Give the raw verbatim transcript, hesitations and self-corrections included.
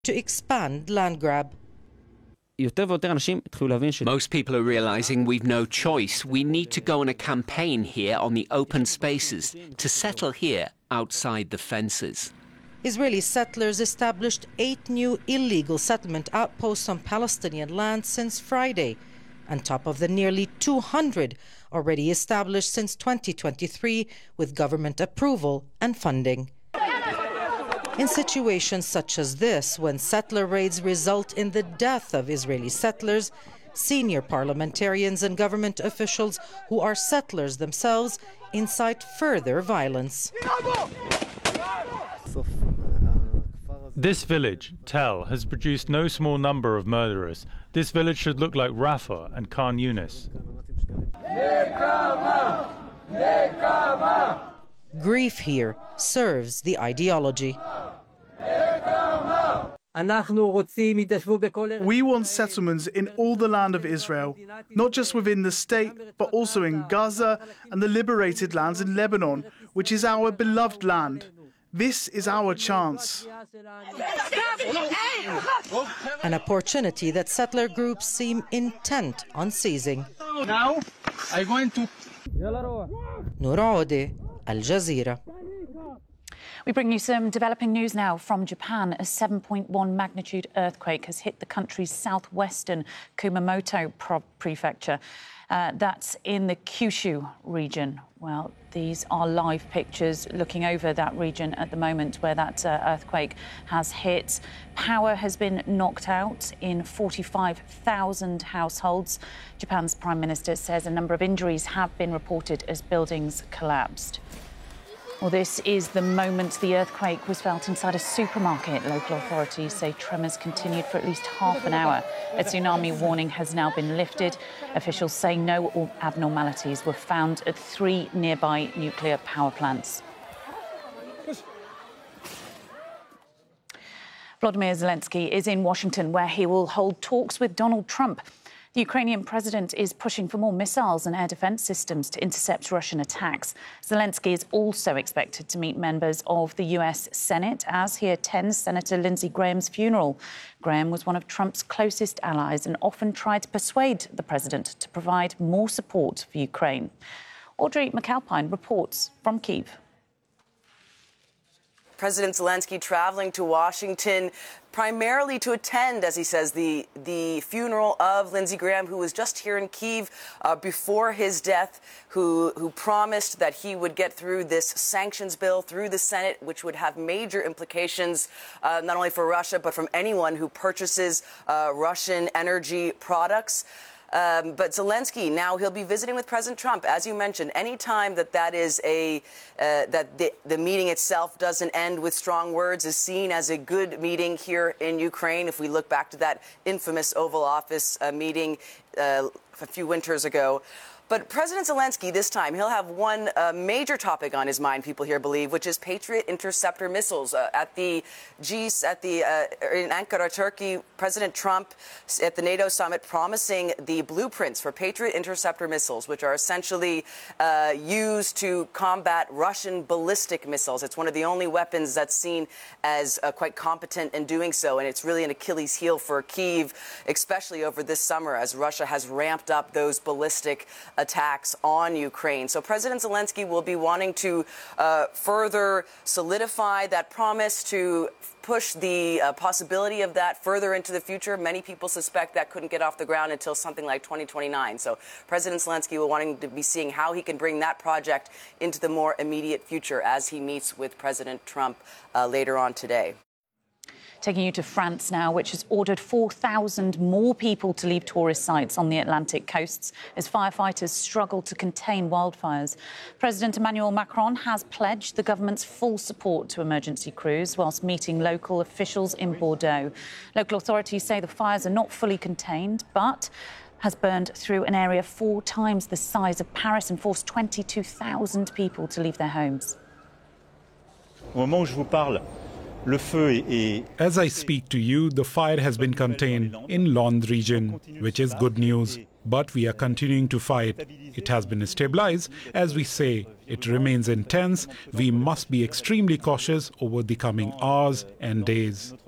to expand land grab. Most people are realizing we've no choice. We need to go on a campaign here on the open spaces to settle here outside the fences. Israeli settlers established eight new illegal settlement outposts on Palestinian land since Friday, on top of the nearly two hundred already established since twenty twenty-three with government approval and funding. In situations such as this, when settler raids result in the death of Israeli settlers, senior parliamentarians and government officials who are settlers themselves incite further violence. This village, Tel, has produced no small number of murderers. This village should look like Rafah and Khan Yunis. Grief here serves the ideology. We want settlements in all the land of Israel, not just within the state, but also in Gaza and the liberated lands in Lebanon, which is our beloved land. This is our chance. An opportunity that settler groups seem intent on seizing. Now, I'm going to... Noor Aode, Al Jazeera. We bring you some developing news now from Japan. A seven point one magnitude earthquake has hit the country's southwestern Kumamoto prefecture. Uh, that's in the Kyushu region. Well, these are live pictures looking over that region at the moment where that uh, earthquake has hit. Power has been knocked out in forty-five thousand households. Japan's Prime Minister says a number of injuries have been reported as buildings collapsed. Well, this is the moment the earthquake was felt inside a supermarket. Local authorities say tremors continued for at least half an hour. A tsunami warning has now been lifted. Officials say no abnormalities were found at three nearby nuclear power plants. Volodymyr Zelensky is in Washington, where he will hold talks with Donald Trump. The Ukrainian president is pushing for more missiles and air defence systems to intercept Russian attacks. Zelensky is also expected to meet members of the U S Senate as he attends Senator Lindsey Graham's funeral. Graham was one of Trump's closest allies and often tried to persuade the president to provide more support for Ukraine. Audrey McAlpine reports from Kyiv. President Zelensky traveling to Washington primarily to attend, as he says, the the funeral of Lindsey Graham, who was just here in Kyiv uh, before his death, who who promised that he would get through this sanctions bill through the Senate, which would have major implications uh, not only for Russia, but from anyone who purchases uh, Russian energy products. Um, but Zelensky, now he'll be visiting with President Trump. As you mentioned, any time that that is a uh, that the, the meeting itself doesn't end with strong words is seen as a good meeting here in Ukraine. If we look back to that infamous Oval Office uh, meeting uh, a few winters ago. But President Zelensky, this time, he'll have one uh, major topic on his mind, people here believe, which is Patriot interceptor missiles. Uh, at the G at the uh, in Ankara, Turkey, President Trump at the NATO summit promising the blueprints for Patriot interceptor missiles, which are essentially uh, used to combat Russian ballistic missiles. It's one of the only weapons that's seen as uh, quite competent in doing so, and it's really an Achilles heel for Kyiv, especially over this summer as Russia has ramped up those ballistic attacks on Ukraine. So President Zelensky will be wanting to uh, further solidify that promise, to push the uh, possibility of that further into the future. Many people suspect that couldn't get off the ground until something like twenty twenty-nine. So President Zelensky will wanting to be seeing how he can bring that project into the more immediate future as he meets with President Trump uh, later on today. Taking you to France now, which has ordered four thousand more people to leave tourist sites on the Atlantic coasts as firefighters struggle to contain wildfires. President Emmanuel Macron has pledged the government's full support to emergency crews whilst meeting local officials in Bordeaux. Local authorities say the fires are not fully contained, but has burned through an area four times the size of Paris and forced twenty-two thousand people to leave their homes. Au moment où je vous parle, as I speak to you, the fire has been contained in Landes region, which is good news. But we are continuing to fight. It has been stabilized. As we say, it remains intense. We must be extremely cautious over the coming hours and days.